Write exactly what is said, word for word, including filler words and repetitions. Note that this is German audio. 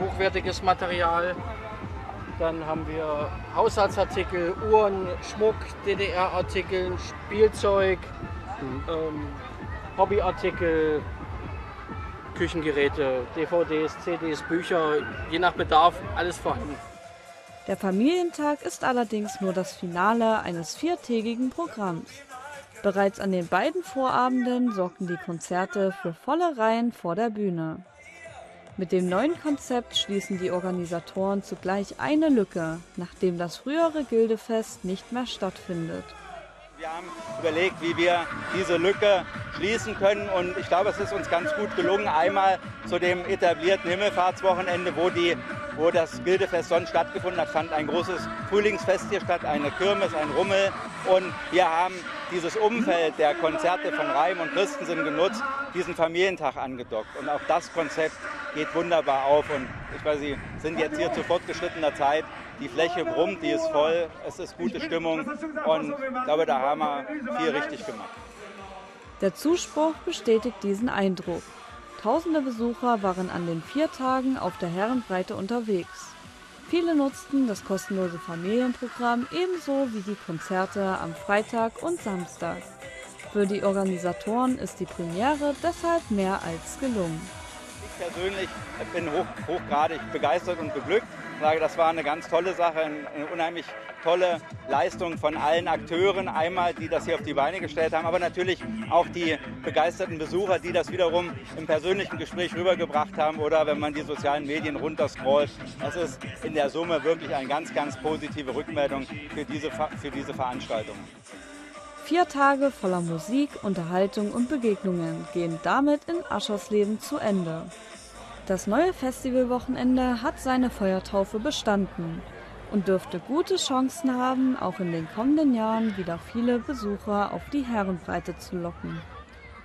hochwertiges Material. Dann haben wir Haushaltsartikel, Uhren, Schmuck, D D R-Artikel, Spielzeug, mhm. ähm, Hobbyartikel, Küchengeräte, D V Ds, C Ds, Bücher, je nach Bedarf alles vorhanden. Der Familientag ist allerdings nur das Finale eines viertägigen Programms. Bereits an den beiden Vorabenden sorgten die Konzerte für volle Reihen vor der Bühne. Mit dem neuen Konzept schließen die Organisatoren zugleich eine Lücke, nachdem das frühere Gildefest nicht mehr stattfindet. Wir haben überlegt, wie wir diese Lücke schließen können, und ich glaube, es ist uns ganz gut gelungen. Einmal zu dem etablierten Himmelfahrtswochenende, wo, die, wo das Gildefest sonst stattgefunden hat, fand ein großes Frühlingsfest hier statt, eine Kirmes, ein Rummel, und wir haben dieses Umfeld der Konzerte von Reim und Christensen genutzt, diesen Familientag angedockt, und auch das Konzept geht wunderbar auf, und ich weiß, Sie sind jetzt hier zu fortgeschrittener Zeit. Die Fläche brummt, die ist voll, es ist gute Stimmung, und ich glaube, da haben wir viel richtig gemacht. Der Zuspruch bestätigt diesen Eindruck. Tausende Besucher waren an den vier Tagen auf der Herrenbreite unterwegs. Viele nutzten das kostenlose Familienprogramm ebenso wie die Konzerte am Freitag und Samstag. Für die Organisatoren ist die Premiere deshalb mehr als gelungen. Ich persönlich bin hoch, hochgradig begeistert und beglückt. Ich sage, das war eine ganz tolle Sache, eine unheimlich tolle Leistung von allen Akteuren, einmal die das hier auf die Beine gestellt haben, aber natürlich auch die begeisterten Besucher, die das wiederum im persönlichen Gespräch rübergebracht haben, oder wenn man die sozialen Medien runterscrollt. Das ist in der Summe wirklich eine ganz, ganz positive Rückmeldung für diese, für diese Veranstaltung. Vier Tage voller Musik, Unterhaltung und Begegnungen gehen damit in Aschersleben zu Ende. Das neue Festivalwochenende hat seine Feuertaufe bestanden und dürfte gute Chancen haben, auch in den kommenden Jahren wieder viele Besucher auf die Herrenbreite zu locken.